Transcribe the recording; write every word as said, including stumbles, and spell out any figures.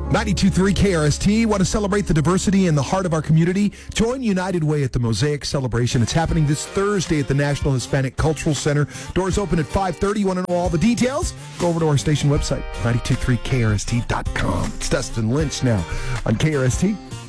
ninety-two point three K R S T. Want to celebrate the diversity in the heart of our community? Join United Way at the Mosaic Celebration. It's happening this Thursday at the National Hispanic Cultural Center. Doors open at five thirty. You want to know all the details? Go over to our station website, ninety-two point three K R S T dot com. It's Dustin Lynch now on K R S T.